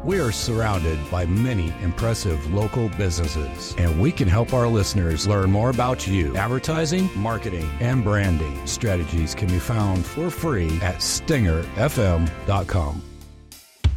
We are surrounded by many impressive local businesses, and we can help our listeners learn more about you. Advertising, marketing, and branding strategies can be found for free at stingerfm.com.